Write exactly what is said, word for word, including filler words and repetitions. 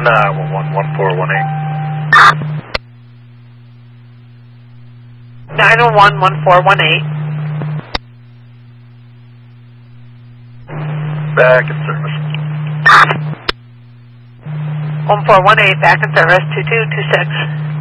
nine one one, one four one eight. nine one one, one four one eight. Back in service. one four one eight, back in service, two two two six.